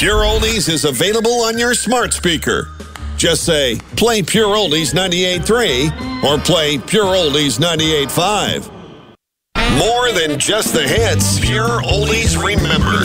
Pure Oldies is available on your smart speaker. Just say, play Pure Oldies 98.3 or play Pure Oldies 98.5. More than just the hits, Pure Oldies remembered.